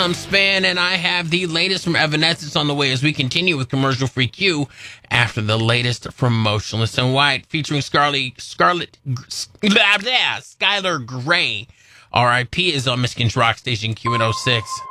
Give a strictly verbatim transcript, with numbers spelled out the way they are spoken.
I'm Span, and I have the latest from Evanescence on the way as we continue with Commercial Free Q after the latest from Motionless in White, featuring Scarlet, Scarlet, blah, blah, Skylar Grey. R I P is on Michigan's Rock Station Q one oh six.